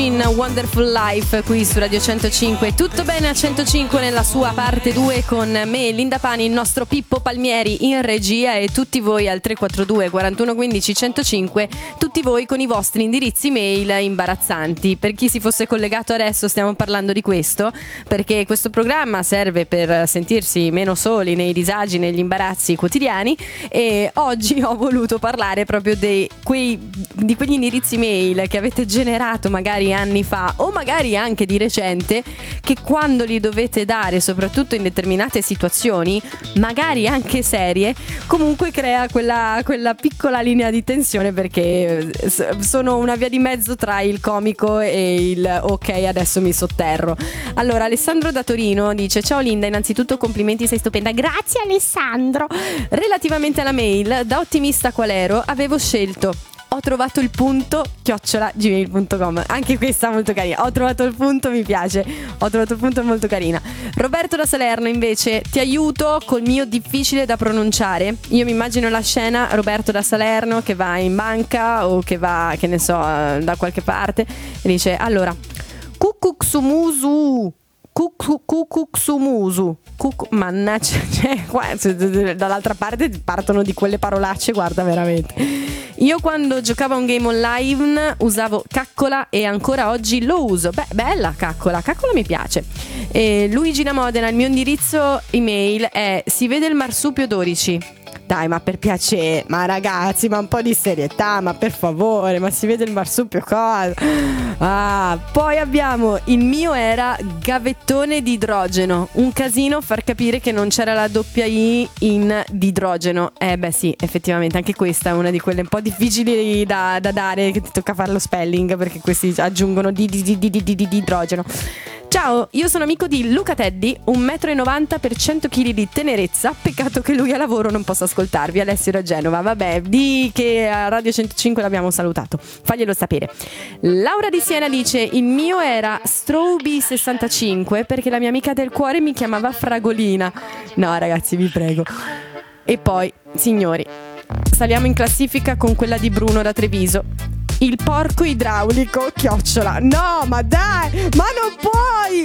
In Wonderful Life qui su Radio 105. Tutto bene a 105 nella sua parte 2 con me, Linda Pani, il nostro Pippo Palmieri in regia e tutti voi al 342 41 15 105, tutti voi con i vostri indirizzi mail imbarazzanti. Per chi si fosse collegato adesso, stiamo parlando di questo perché questo programma serve per sentirsi meno soli nei disagi, negli imbarazzi quotidiani, e oggi ho voluto parlare proprio di quegli indirizzi mail che avete generato magari anni fa o magari anche di recente, che quando li dovete dare, soprattutto in determinate situazioni magari anche serie, comunque crea quella piccola linea di tensione, perché sono una via di mezzo tra il comico e il ok adesso mi sotterro. Allora Alessandro da Torino dice: ciao Linda, innanzitutto complimenti, sei stupenda. Grazie Alessandro. Relativamente alla mail, da ottimista qual ero, avevo scelto ho trovato il punto @gmail.com. Anche questa molto carina. Ho trovato il punto, mi piace. Ho trovato il punto, è molto carina. Roberto da Salerno invece: ti aiuto col mio difficile da pronunciare. Io mi immagino la scena, Roberto da Salerno che va in banca o che va, che ne so, da qualche parte e dice: allora, Kukuksumusu, mannaggia, cioè, qua, dall'altra parte partono di quelle parolacce, guarda, veramente. Io quando giocavo a un game online usavo caccola e ancora oggi lo uso. Beh, bella caccola mi piace. Luigi da Modena: il mio indirizzo email è si vede il marsupio 12. Dai, ma per piacere, ma ragazzi, ma un po' di serietà, ma per favore, ma si vede il marsupio cosa? Ah, poi abbiamo il mio era gavettone di idrogeno. Un casino far capire che non c'era la doppia I in di idrogeno. Beh sì, effettivamente anche questa è una di quelle un po' difficili da dare, che ti tocca fare lo spelling perché questi aggiungono di idrogeno. Ciao, io sono amico di Luca Teddy, 1,90 m per 100 kg di tenerezza. Peccato che lui a lavoro non possa ascoltarvi. Alessio da Genova. Vabbè, di che a Radio 105 l'abbiamo salutato, faglielo sapere. Laura di Siena dice: il mio era Strawby65 perché la mia amica del cuore mi chiamava Fragolina. No ragazzi, vi prego. E poi, signori, saliamo in classifica con quella di Bruno da Treviso: il porco idraulico @. No, ma dai, ma non puoi!